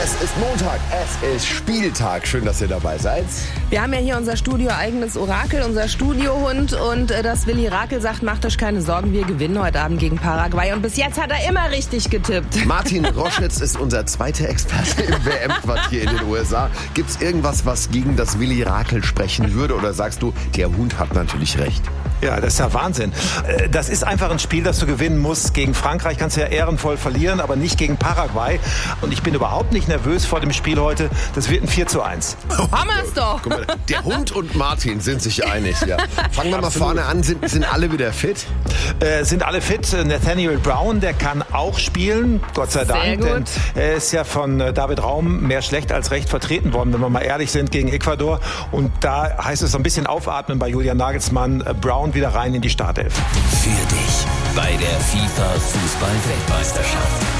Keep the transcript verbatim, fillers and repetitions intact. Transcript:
Es ist Montag, es ist Spieltag. Schön, dass ihr dabei seid. Wir haben ja hier unser Studio-eigenes Orakel, unser Studiohund. Und äh, das Willi Rakel sagt, macht euch keine Sorgen, wir gewinnen heute Abend gegen Paraguay. Und bis jetzt hat er immer richtig getippt. Martin Roschitz ist unser zweiter Experte im W M-Quartier in den U S A. Gibt's irgendwas, was gegen das Willi Rakel sprechen würde? Oder sagst du, der Hund hat natürlich recht? Ja, das ist ja Wahnsinn. Das ist einfach ein Spiel, das du gewinnen musst. Gegen Frankreich kannst du ja ehrenvoll verlieren, aber nicht gegen Paraguay. Und ich bin überhaupt nicht nervös vor dem Spiel heute. Das wird ein vier zu eins. Haben wir es doch. Guck mal, der Hund und Martin sind sich einig. Ja. Fangen wir mal vorne an. Sind, sind alle wieder fit? Äh, sind alle fit. Nathaniel Brown, der kann auch spielen. Gott sei Dank. Sehr gut. Denn er ist ja von David Raum mehr schlecht als recht vertreten worden, wenn wir mal ehrlich sind, gegen Ecuador. Und da heißt es so ein bisschen aufatmen bei Julian Nagelsmann. Brown wieder rein in die Startelf. Für dich bei der FIFA-Fußball-Weltmeisterschaft.